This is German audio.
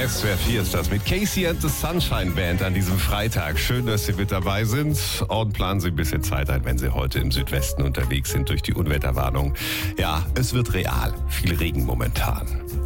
SWR 4 ist das mit Casey and the Sunshine Band an diesem Freitag. Schön, dass Sie mit dabei sind und planen Sie ein bisschen Zeit ein, wenn Sie heute im Südwesten unterwegs sind durch die Unwetterwarnung. Ja, es wird real. Viel Regen momentan.